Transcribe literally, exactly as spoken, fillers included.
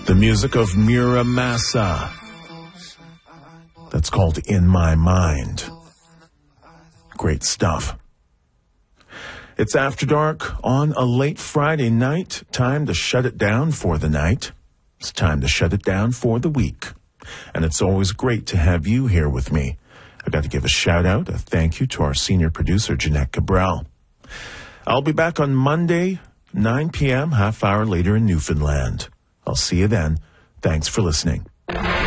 The music of Mira Massa. That's called In My Mind. Great stuff. It's After Dark on a late Friday night. Time to shut it down for the night. It's time to shut it down for the week. And it's always great to have you here with me. I got to give a shout out, a thank you to our senior producer, Jeanette Cabral. I'll be back on Monday, nine p.m., half hour later in Newfoundland. I'll see you then. Thanks for listening.